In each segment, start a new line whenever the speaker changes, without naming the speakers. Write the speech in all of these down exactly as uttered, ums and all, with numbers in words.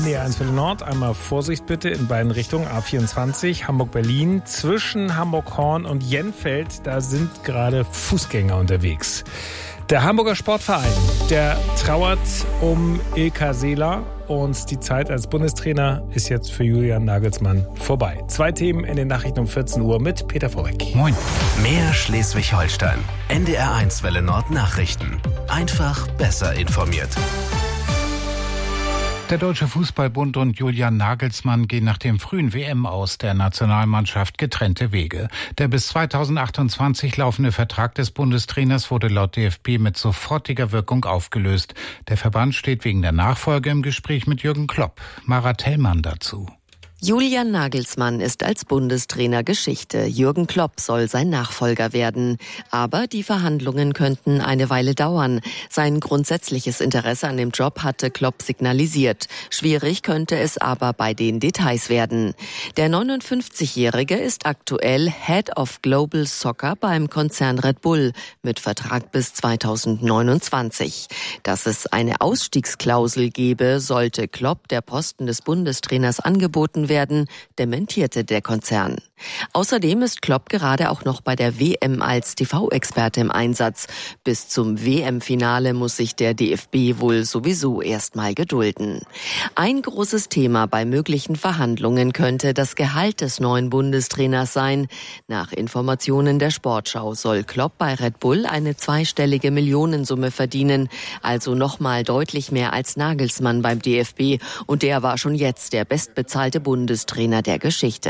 D R eins Welle Nord. Einmal Vorsicht bitte in beiden Richtungen. A vierundzwanzig, Hamburg-Berlin. Zwischen Hamburg-Horn und Jenfeld, da sind gerade Fußgänger unterwegs. Der Hamburger Sportverein, der trauert um Ilka Seeler. Und die Zeit als Bundestrainer ist jetzt für Julian Nagelsmann vorbei. Zwei Themen in den Nachrichten um vierzehn Uhr mit Peter Vorbeck.
Moin. Mehr Schleswig-Holstein. N D R eins Welle Nord Nachrichten. Einfach besser informiert.
Der Deutsche Fußballbund und Julian Nagelsmann gehen nach dem frühen W M-Aus der Nationalmannschaft getrennte Wege. Der bis zweitausendachtundzwanzig laufende Vertrag des Bundestrainers wurde laut D F B mit sofortiger Wirkung aufgelöst. Der Verband steht wegen der Nachfolge im Gespräch mit Jürgen Klopp. Mara Tellmann dazu.
Julian Nagelsmann ist als Bundestrainer Geschichte. Jürgen Klopp soll sein Nachfolger werden. Aber die Verhandlungen könnten eine Weile dauern. Sein grundsätzliches Interesse an dem Job hatte Klopp signalisiert. Schwierig könnte es aber bei den Details werden. Der neunundfünfzigjährige ist aktuell Head of Global Soccer beim Konzern Red Bull mit Vertrag bis zweitausendneunundzwanzig. Dass es eine Ausstiegsklausel gebe, sollte Klopp der Posten des Bundestrainers angeboten werden, dementierte der Konzern. Außerdem ist Klopp gerade auch noch bei der W M als T V-Experte im Einsatz. Bis zum W M-Finale muss sich der D F B wohl sowieso erstmal gedulden. Ein großes Thema bei möglichen Verhandlungen könnte das Gehalt des neuen Bundestrainers sein. Nach Informationen der Sportschau soll Klopp bei Red Bull eine zweistellige Millionensumme verdienen, also nochmal deutlich mehr als Nagelsmann beim D F B. Und der war schon jetzt der bestbezahlte Bundestrainer der Geschichte.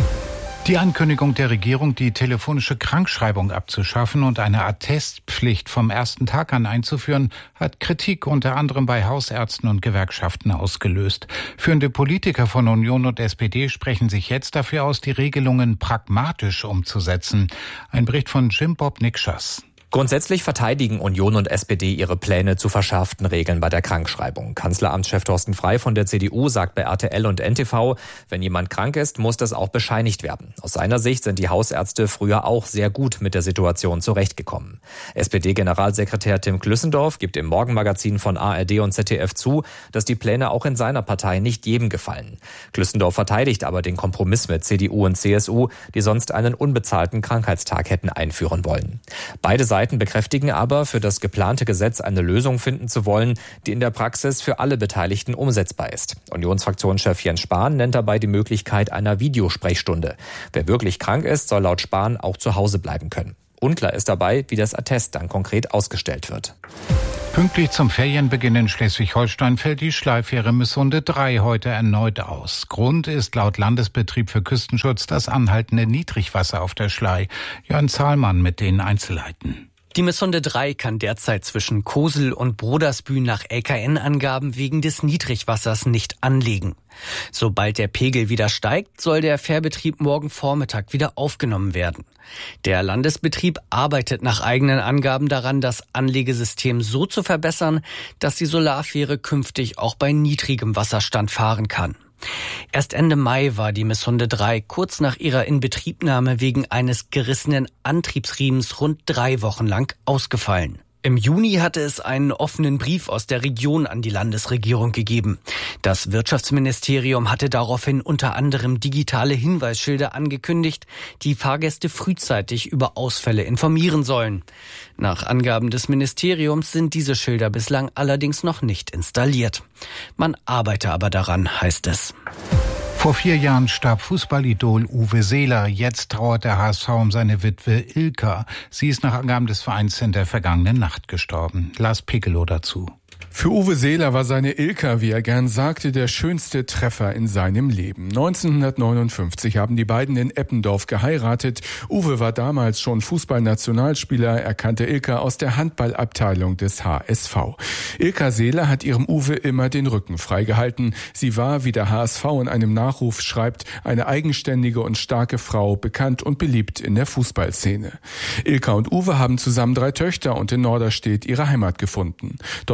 Die Ankündigung der Regierung, die telefonische Krankschreibung abzuschaffen und eine Attestpflicht vom ersten Tag an einzuführen, hat Kritik unter anderem bei Hausärzten und Gewerkschaften ausgelöst. Führende Politiker von Union und S P D sprechen sich jetzt dafür aus, die Regelungen pragmatisch umzusetzen. Ein Bericht von Jim Bob Nikschas.
Grundsätzlich verteidigen Union und S P D ihre Pläne zu verschärften Regeln bei der Krankschreibung. Kanzleramtschef Thorsten Frey von der C D U sagt bei R T L und N T V, wenn jemand krank ist, muss das auch bescheinigt werden. Aus seiner Sicht sind die Hausärzte früher auch sehr gut mit der Situation zurechtgekommen. S P D-Generalsekretär Tim Klüssendorf gibt im Morgenmagazin von A R D und Z D F zu, dass die Pläne auch in seiner Partei nicht jedem gefallen. Klüssendorf verteidigt aber den Kompromiss mit C D U und C S U, die sonst einen unbezahlten Krankheitstag hätten einführen wollen. Beide Seiten Seiten bekräftigen aber, für das geplante Gesetz eine Lösung finden zu wollen, die in der Praxis für alle Beteiligten umsetzbar ist. Unionsfraktionschef Jens Spahn nennt dabei die Möglichkeit einer Videosprechstunde. Wer wirklich krank ist, soll laut Spahn auch zu Hause bleiben können. Unklar ist dabei, wie das Attest dann konkret ausgestellt wird.
Pünktlich zum Ferienbeginn in Schleswig-Holstein fällt die Schleifähre Missunde drei heute erneut aus. Grund ist laut Landesbetrieb für Küstenschutz das anhaltende Niedrigwasser auf der Schlei. Jörn Zahlmann mit den Einzelheiten.
Die Missunde drei kann derzeit zwischen Kosel und Brodersbühl nach L K N-Angaben wegen des Niedrigwassers nicht anlegen. Sobald der Pegel wieder steigt, soll der Fährbetrieb morgen Vormittag wieder aufgenommen werden. Der Landesbetrieb arbeitet nach eigenen Angaben daran, das Anlegesystem so zu verbessern, dass die Solarfähre künftig auch bei niedrigem Wasserstand fahren kann. Erst Ende Mai war die Missunde drei kurz nach ihrer Inbetriebnahme wegen eines gerissenen Antriebsriemens rund drei Wochen lang ausgefallen. Im Juni hatte es einen offenen Brief aus der Region an die Landesregierung gegeben. Das Wirtschaftsministerium hatte daraufhin unter anderem digitale Hinweisschilder angekündigt, die Fahrgäste frühzeitig über Ausfälle informieren sollen. Nach Angaben des Ministeriums sind diese Schilder bislang allerdings noch nicht installiert. Man arbeite aber daran, heißt es.
Vor vier Jahren starb Fußballidol Uwe Seeler. Jetzt trauert der H S V um seine Witwe Ilka. Sie ist nach Angaben des Vereins in der vergangenen Nacht gestorben. Lars Piccolo dazu.
Für Uwe Seeler war seine Ilka, wie er gern sagte, der schönste Treffer in seinem Leben. neunzehnhundertneunundfünfzig haben die beiden in Eppendorf geheiratet. Uwe war damals schon Fußballnationalspieler. Er kannte Ilka aus der Handballabteilung des H S V. Ilka Seeler hat ihrem Uwe immer den Rücken freigehalten. Sie war, wie der H S V in einem Nachruf schreibt, eine eigenständige und starke Frau, bekannt und beliebt in der Fußballszene. Ilka und Uwe haben zusammen drei Töchter und in Norderstedt ihre Heimat gefunden. Dort lebte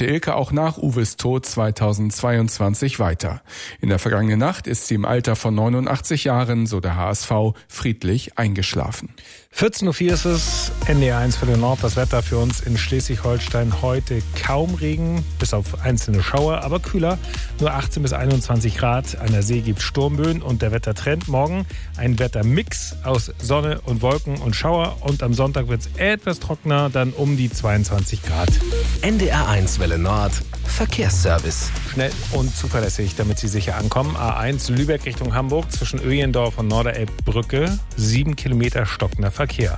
Ilka auch nach Uwes Tod zweitausendzweiundzwanzig weiter. In der vergangenen Nacht ist sie im Alter von neunundachtzig Jahren, so der H S V, friedlich eingeschlafen.
vierzehn Uhr vier ist es, N D R eins für den Nord. Das Wetter für uns in Schleswig-Holstein heute kaum Regen, bis auf einzelne Schauer, aber kühler. Nur achtzehn bis einundzwanzig Grad. An der See gibt Sturmböen und der Wettertrend morgen ein Wettermix aus Sonne und Wolken und Schauer. Und am Sonntag wird es etwas trockener, dann um die zweiundzwanzig Grad.
N D R eins Welle Nord, Verkehrsservice.
Schnell und zuverlässig, damit Sie sicher ankommen. A eins Lübeck Richtung Hamburg zwischen Öjendorf und Norderelbbrücke. Sieben Kilometer stockender Verkehr.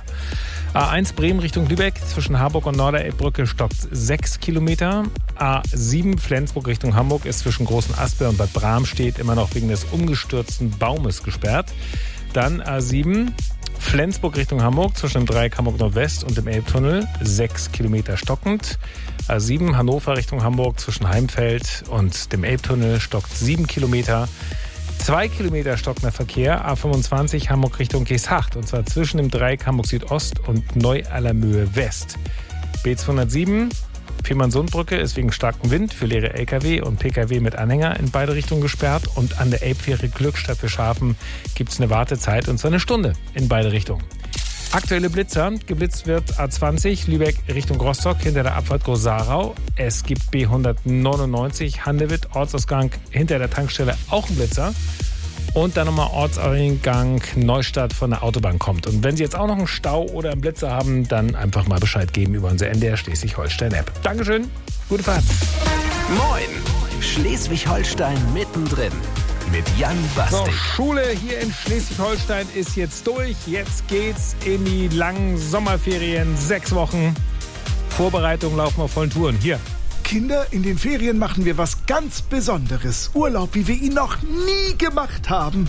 A eins Bremen Richtung Lübeck zwischen Harburg und Norderelbbrücke stockt sechs Kilometer. A sieben Flensburg Richtung Hamburg ist zwischen Großen Asper und Bad Bramstedt immer noch wegen des umgestürzten Baumes gesperrt. Dann A sieben Flensburg Richtung Hamburg zwischen dem Dreieck Hamburg Nordwest und dem Elbtunnel, sechs Kilometer stockend. A sieben Hannover Richtung Hamburg zwischen Heimfeld und dem Elbtunnel stockt sieben Kilometer. Zwei Kilometer stockender Verkehr, A fünfundzwanzig Hamburg Richtung Geesthacht, und zwar zwischen dem Dreieck Hamburg Südost und Neu-Allermöhe West. B zweihundertsieben Fehmarnsundbrücke ist wegen starkem Wind für leere L K W und P K W mit Anhänger in beide Richtungen gesperrt. Und an der Elbfähre Glückstadt für Schafen gibt es eine Wartezeit, und zwar eine Stunde in beide Richtungen. Aktuelle Blitzer. Geblitzt wird A zwanzig Lübeck Richtung Rostock hinter der Abfahrt Groß-Sarau. Es gibt B hundertneunundneunzig Handewitt Ortsausgang hinter der Tankstelle auch ein Blitzer. Und dann nochmal Ortseingang Neustadt von der Autobahn kommt. Und wenn Sie jetzt auch noch einen Stau oder einen Blitzer haben, dann einfach mal Bescheid geben über unsere N D R Schleswig-Holstein-App. Dankeschön, gute Fahrt.
Moin, Schleswig-Holstein mittendrin mit Jan Bastik.
So, Schule hier in Schleswig-Holstein ist jetzt durch. Jetzt geht's in die langen Sommerferien. Sechs Wochen Vorbereitung, laufen auf vollen Touren. Hier.
Kinder, in den Ferien machen wir was ganz Besonderes. Urlaub, wie wir ihn noch nie gemacht haben.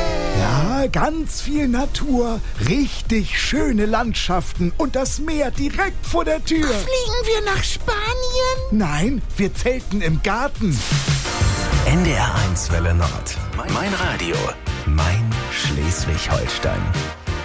Yeah. Ja, ganz viel Natur, richtig schöne Landschaften und das Meer direkt vor der Tür.
Fliegen wir nach Spanien?
Nein, wir zelten im Garten.
N D R eins Welle Nord. Mein Radio, mein Schleswig-Holstein.